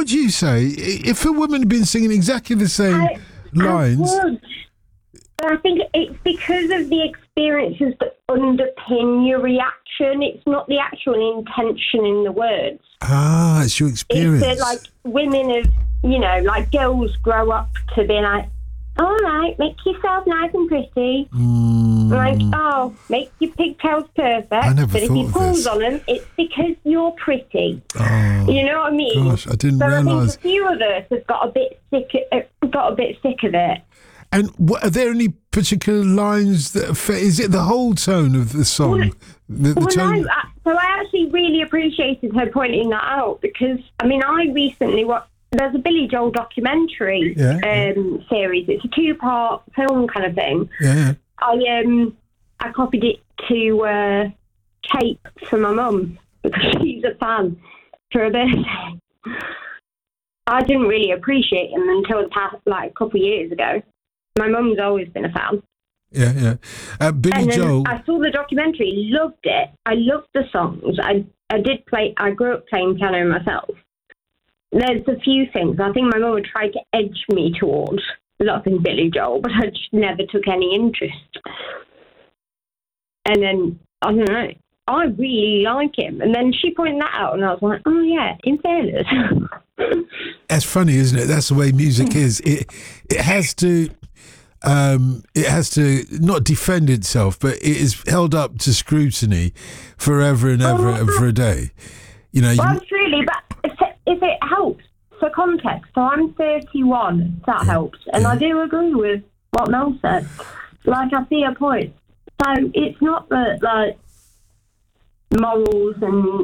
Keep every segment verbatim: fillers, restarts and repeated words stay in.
would you say if a woman had been singing exactly the same I, lines? I would. But I think it's because of the experiences that underpin your reaction. It's not the actual intention in the words. Ah, it's your experience. It's that, like, women have, you know, like girls grow up to be like, all right, make yourself nice and pretty. Mm. Like, oh, make your pigtails perfect. I never but if thought you of pulls this. on them, it's because you're pretty. Oh, you know what I mean? Gosh, I didn't so realise. I think a few of us have got a bit sick. Uh, got a bit sick of it. And what, are there any particular lines that affect? Is it the whole tone of the song? Well, the the well, tone. no. I, so I actually really appreciated her pointing that out because I mean I recently watched. There's a Billy Joel documentary Yeah. um, series. It's a two-part film kind of thing. Yeah. I um I copied it to uh, tape for my mum because she's a fan for her birthday. I didn't really appreciate him until the past like a couple of years ago. My mum's always been a fan. Yeah, yeah. Uh, Billy And then Joel. I saw the documentary, loved it. I loved the songs. I I did play. I grew up playing piano myself. There's a few things I think my mum would try to edge me towards. Loving Billy Joel, but I just never took any interest. And then I don't know. I really like him. And then she pointed that out, and I was like, oh yeah, in fairness. That's funny, isn't it? That's the way music is. It it has to. Um, it has to not defend itself, but it is held up to scrutiny forever and ever and for a day. You know, Well, you, truly, but if it, if it helps for context, so I'm thirty-one, if that helps. And yeah. I do agree with what Mel said. Like, I see her point. So it's not that, like, morals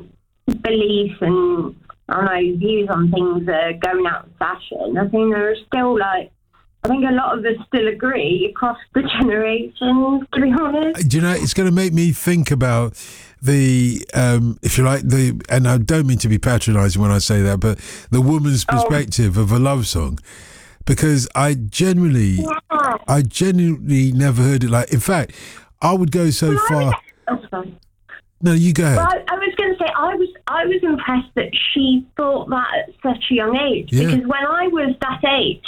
and beliefs and, I don't know, views on things are going out of fashion. I think there are still, like, I think a lot of us still agree across the generations, to be honest. do you know, it's going to make me think about the, um, if you like, the, and I don't mean to be patronising when I say that, but the woman's perspective oh. of a love song. Because I generally, yeah. I genuinely never heard it like, in fact, I would go so well, far. Oh, sorry. No, you go ahead. Well, I, I was going to say, I was I was impressed that she thought that at such a young age. Yeah. Because when I was that age,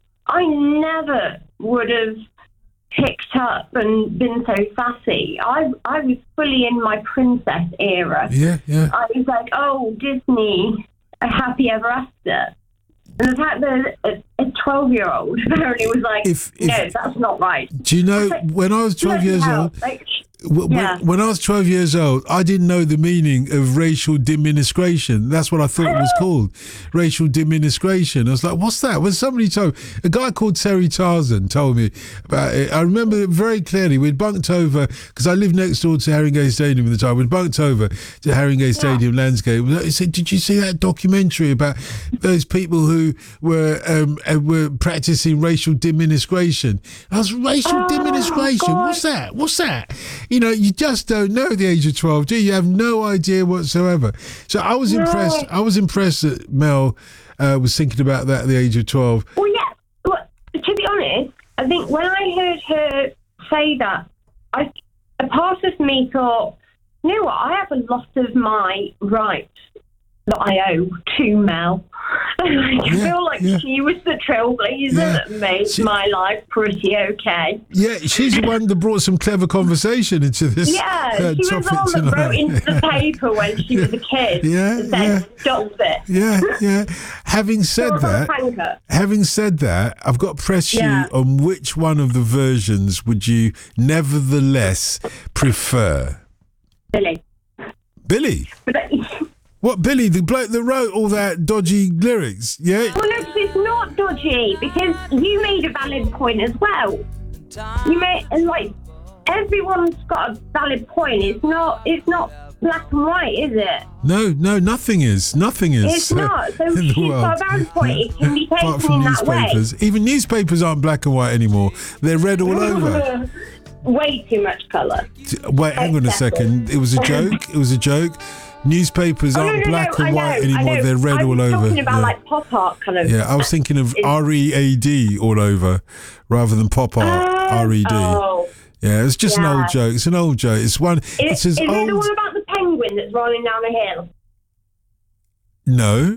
I never would have picked up and been so sassy. I I was fully in my princess era. Yeah, yeah. I was like, oh, Disney, a happy ever after. And the fact that a twelve-year-old apparently was like, if, if, no, that's not right. Do you know, like, when I was twelve years hell, old, like, when, yeah. when I was twelve years old, I didn't know the meaning of racial diminution. That's what I thought it was called, racial diminution. I was like, what's that? When somebody told, a guy called Terry Tarzan told me about it. I remember it very clearly. We'd bunked over, because I lived next door to Haringey Stadium at the time. We'd bunked over to Haringey Stadium yeah. landscape. He said, did you see that documentary about those people who were um, uh, were practicing racial diminution? I was, racial oh, diminution? God. What's that? What's that? You know, you just don't know at the age of twelve, do you? You have no idea whatsoever. So I was no. impressed. I was impressed that Mel uh, was thinking about that at the age of twelve. Well, yeah. Well, to be honest, I think when I heard her say that, I, a part of me thought, you know what, I have a lot of my rights that I owe to Mel. I yeah, feel like yeah. she was the trailblazer yeah. that made she, my life pretty okay. Yeah, she's the one that brought some clever conversation into this. Yeah, uh, she was the one that tonight. wrote into the paper when she yeah. was a kid. Yeah, and said, yeah. stop it. Yeah, yeah. Having said that, having said that, I've got to press yeah. you on which one of the versions would you nevertheless prefer? Billy. Billy? What, Billy, the bloke that wrote all that dodgy lyrics, yeah? Well, no, it's not dodgy, because you made a valid point as well. You made, and like, everyone's got a valid point. It's not, it's not black and white, is it? No, no, nothing is. Nothing is. It's not. So in the she's world. got a valid point. It can be taken Apart from in that way. newspapers. Even newspapers aren't black and white anymore. They're red all over. Way too much colour. Wait, hang on a second. It was a joke. It was a joke. Newspapers oh, aren't no, no, black no, and know, white anymore. They're red I all was over. talking about yeah. like pop art kind of. Yeah, I was thinking of R E A D all over rather than pop art. Uh, R E D. Oh. Yeah, it's just yeah. an old joke. It's an old joke. It's one. Is, it's as is old. it the one about the penguin that's rolling down the hill? No.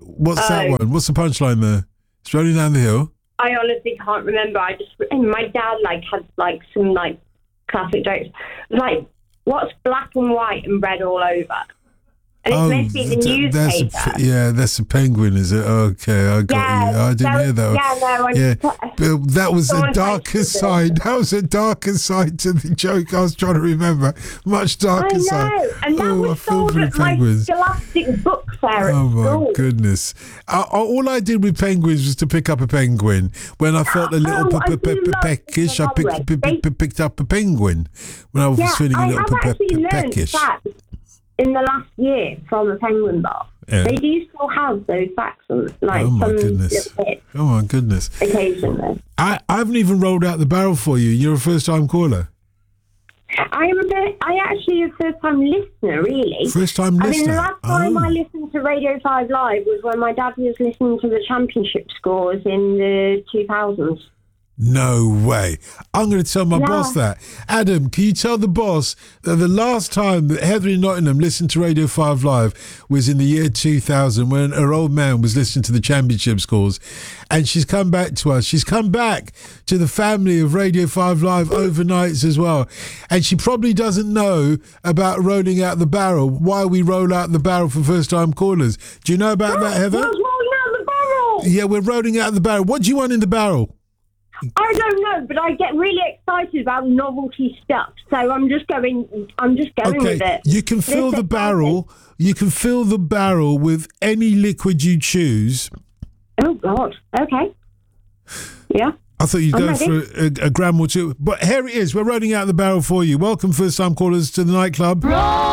What's that Oh. one? What's the punchline there? It's rolling down the hill. I honestly can't remember. I just and my dad like had like some like classic jokes, like what's black and white and red all over, and it's meant to be the th- that's newspaper. a, yeah, that's a penguin, is it? Okay, I got Yeah, you. I didn't that hear that. was- yeah, no, I yeah. just- But that was a Someone darker texted it. side. That was a darker side to the joke I was trying to remember. Much I darker know, side. and that oh, I was feel sold for the at my penguins. Scholastic book fair at Oh my school. goodness! Uh, all I did with penguins was to pick up a penguin. When I felt a little Oh, p- I p- p- do love peckish, I the picked, p- p- p- picked up a penguin. When I was Yeah, feeling a I little have p- actually p- learned peckish. facts in the last year from a penguin bar. Yeah. They do still have those facts, on, like Oh my some goodness! little bits Oh my goodness! occasionally. I, I haven't even rolled out the barrel for you. You're a first time caller. I am a bit, I actually a first time listener, really. First time I listener. mean, the last time Oh. I listened to Radio five Live was when my dad was listening to the championship scores in the two thousands. No way. I'm going to tell my Yeah. boss that. Adam, can you tell the boss that the last time that Heather in Nottingham listened to Radio five Live was in the year two thousand when her old man was listening to the championship scores, and she's come back to us. She's come back to the family of Radio five Live overnights as well. And she probably doesn't know about rolling out the barrel, why we roll out the barrel for first-time callers. Do you know about that, Heather? What's rolling out the barrel? Yeah, we're rolling out the barrel. What do you want in the barrel? I don't know, but I get really excited about novelty stuff. So I'm just going. I'm just going with Okay, it. you can fill This the is barrel. You can fill the barrel with any liquid you choose. Oh God. Okay. Yeah. I thought you'd I'm go ready. for a, a gram or two, but here it is. We're rolling out the barrel for you. Welcome, first-time callers, to the nightclub.